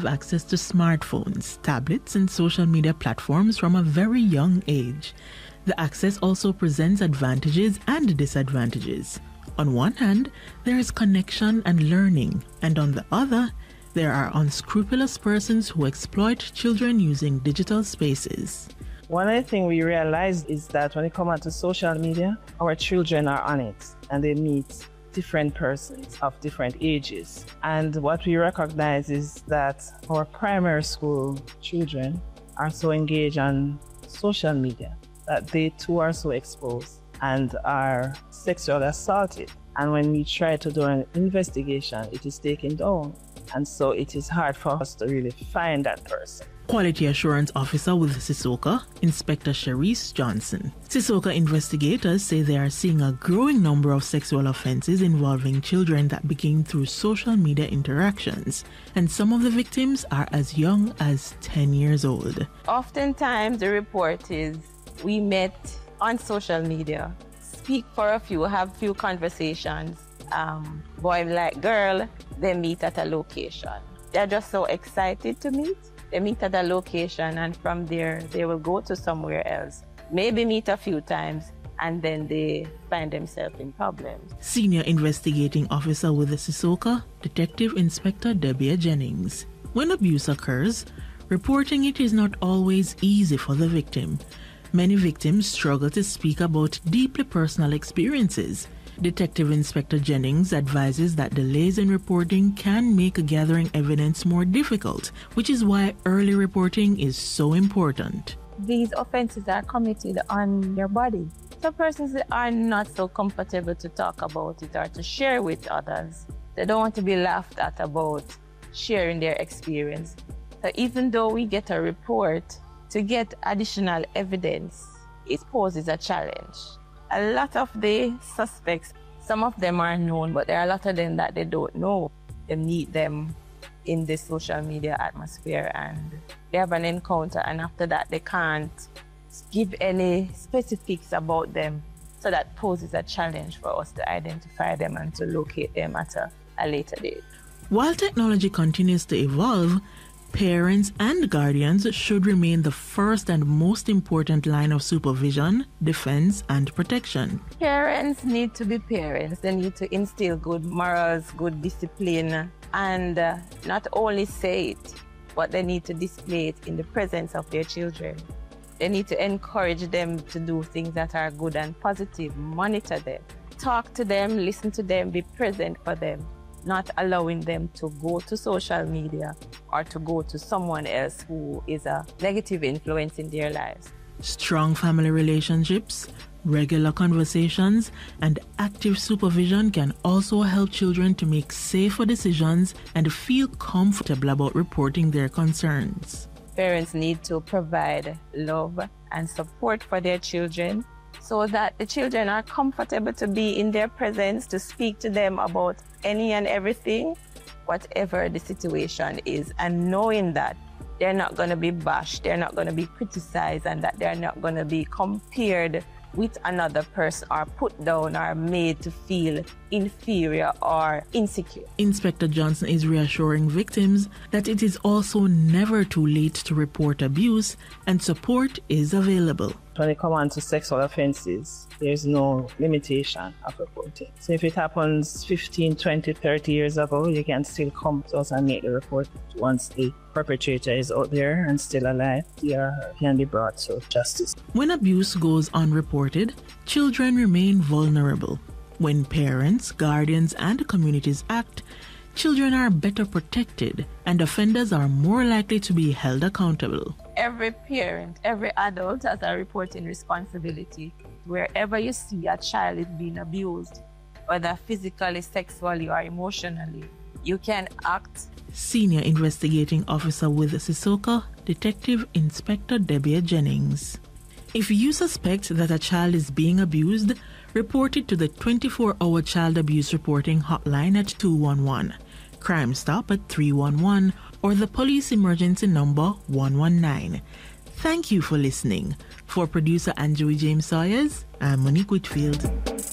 have access to smartphones, tablets, and social media platforms from a very young age. The access also presents advantages and disadvantages. On one hand, there is connection and learning, and on the other, there are unscrupulous persons who exploit children using digital spaces. One of the things we realized is that when it comes to social media, our children are on it and they meet different persons of different ages. And what we recognize is that our primary school children are so engaged on social media that they too are so exposed and are sexually assaulted. And when we try to do an investigation, it is taken down. And so it is hard for us to really find that person. Quality Assurance Officer with CISOCA, Inspector Cherise Johnson. CISOCA investigators say they are seeing a growing number of sexual offenses involving children that begin through social media interactions, and some of the victims are as young as 10 years old. Oftentimes the report is, we met on social media, speak for a few, have few conversations, boy like girl, they meet at a location. They're just so excited to meet. They meet at a location, and from there they will go to somewhere else, maybe meet a few times, and then they find themselves in problems. Senior Investigating Officer with the CISOCA, Detective Inspector Debbie Jennings. When abuse occurs, reporting it is not always easy for the victim. Many victims struggle to speak about deeply personal experiences. Detective Inspector Jennings advises that delays in reporting can make gathering evidence more difficult, which is why early reporting is so important. These offenses are committed on your body. Some persons are not so comfortable to talk about it or to share with others. They don't want to be laughed at about sharing their experience. So even though we get a report, to get additional evidence, it poses a challenge. A lot of the suspects, some of them are known, but there are a lot of them that they don't know. They meet them in the social media atmosphere and they have an encounter, and after that they can't give any specifics about them. So that poses a challenge for us to identify them and to locate them at a later date. While technology continues to evolve, parents and guardians should remain the first and most important line of supervision, defense, and protection. Parents need to be parents. They need to instill good morals, good discipline, and not only say it, but they need to display it in the presence of their children. They need to encourage them to do things that are good and positive, monitor them, talk to them, listen to them, be present for them. Not allowing them to go to social media or to go to someone else who is a negative influence in their lives. Strong family relationships, regular conversations, and active supervision can also help children to make safer decisions and feel comfortable about reporting their concerns. Parents need to provide love and support for their children so that the children are comfortable to be in their presence, to speak to them about any and everything, whatever the situation is, and knowing that they're not going to be bashed, they're not going to be criticized, and that they're not going to be compared with another person or put down or made to feel inferior or insecure. Inspector Johnson is reassuring victims that it is also never too late to report abuse and support is available. When it comes to sexual offenses, there's no limitation of reporting. So if it happens 15, 20, 30 years ago, you can still come to us and make the report. Once the perpetrator is out there and still alive, they can be brought to justice. When abuse goes unreported, children remain vulnerable. When parents, guardians, and communities act, children are better protected and offenders are more likely to be held accountable. Every parent, every adult has a reporting responsibility. Wherever you see a child is being abused, whether physically, sexually, or emotionally, you can act. Senior Investigating Officer with CISOCA, Detective Inspector Debbie Jennings. If you suspect that a child is being abused, report it to the 24-hour Child Abuse Reporting Hotline at 211, Crime Stop at 311, or the police emergency number 119. Thank you for listening. For producer Anjoy James Sawyers, I'm Monique Whitfield.